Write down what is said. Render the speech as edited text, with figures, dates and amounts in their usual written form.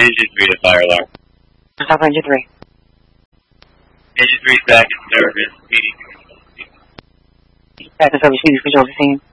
Engine 3 to fire alarm. Stop Engine 3. Engine 3 back in service. Back in service, speed, switch over to scene.